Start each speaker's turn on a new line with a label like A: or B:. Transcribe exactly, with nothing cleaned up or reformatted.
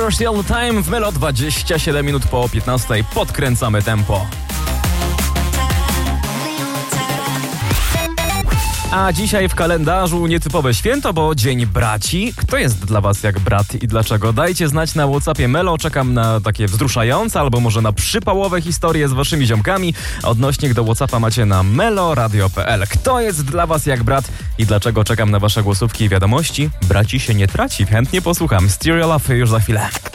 A: Mercy All The Time w Melo, dwadzieścia siedem minut po piętnastej. Podkręcamy tempo. A dzisiaj w kalendarzu nietypowe święto, bo Dzień Braci. Kto jest dla was jak brat i dlaczego? Dajcie znać na WhatsAppie Melo. Czekam na takie wzruszające albo może na przypałowe historie z waszymi ziomkami. Odnośnik do WhatsAppa macie na meloradio kropka p l. Kto jest dla was jak brat i dlaczego? Czekam na wasze głosówki i wiadomości. Braci się nie traci. Chętnie posłucham. Stereo Love już za chwilę.